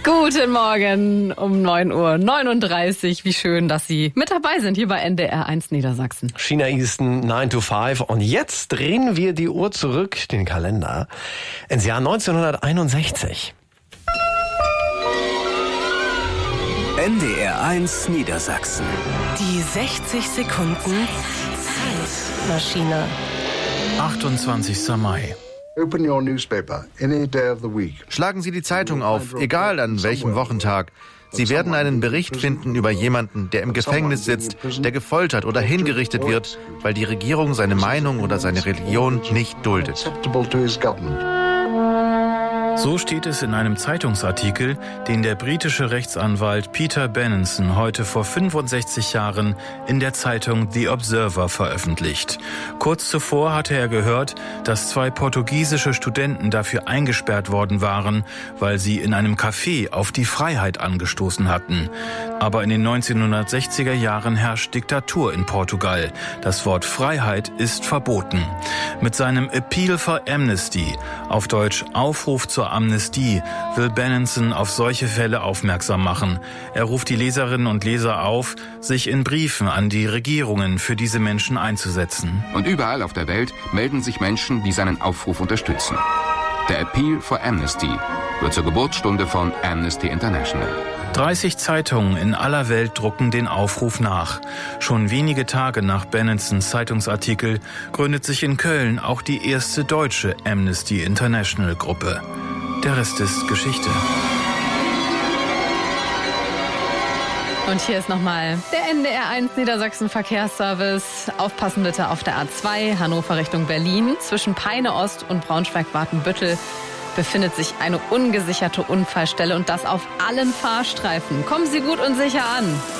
Guten Morgen um 9:39 Uhr. Wie schön, dass Sie mit dabei sind hier bei NDR 1 Niedersachsen. China Eastern 9 to 5. Und jetzt drehen wir die Uhr zurück, den Kalender, ins Jahr 1961. NDR 1 Niedersachsen. Die 60 Sekunden Zeitmaschine. 28. Mai. Open your newspaper any day of the week. Schlagen Sie die Zeitung auf, egal an welchem Wochentag. Sie werden einen Bericht finden über jemanden, der im Gefängnis sitzt, der gefoltert oder hingerichtet wird, weil die Regierung seine Meinung oder seine Religion nicht duldet. So steht es in einem Zeitungsartikel, den der britische Rechtsanwalt Peter Benenson heute vor 65 Jahren in der Zeitung The Observer veröffentlicht. Kurz zuvor hatte er gehört, dass 2 portugiesische Studenten dafür eingesperrt worden waren, weil sie in einem Café auf die Freiheit angestoßen hatten. Aber in den 1960er Jahren herrscht Diktatur in Portugal. Das Wort Freiheit ist verboten. Mit seinem Appeal for Amnesty, auf Deutsch Aufruf zur Amnestie, will Benenson auf solche Fälle aufmerksam machen. Er ruft die Leserinnen und Leser auf, sich in Briefen an die Regierungen für diese Menschen einzusetzen. Und überall auf der Welt melden sich Menschen, die seinen Aufruf unterstützen. Der Appeal for Amnesty wird zur Geburtsstunde von Amnesty International. 30 Zeitungen in aller Welt drucken den Aufruf nach. Schon wenige Tage nach Benensons Zeitungsartikel gründet sich in Köln auch die erste deutsche Amnesty International Gruppe. Der Rest ist Geschichte. Und hier ist nochmal der NDR 1 Niedersachsen Verkehrsservice. Aufpassen bitte auf der A2 Hannover Richtung Berlin. Zwischen Peine Ost und Braunschweig-Watenbüttel befindet sich eine ungesicherte Unfallstelle und das auf allen Fahrstreifen. Kommen Sie gut und sicher an.